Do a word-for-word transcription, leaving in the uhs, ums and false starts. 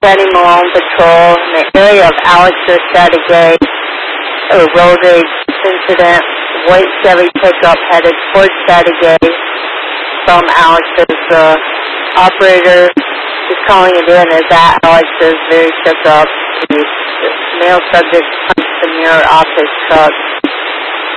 Betty Malone Patrol in the area of Alex's Chateauguay. A road rage incident. White Chevy pickup headed towards Chateauguay from Alex's. Uh, operator is calling it in as that Alex is very shook up. The male subject punched the mirror off his truck.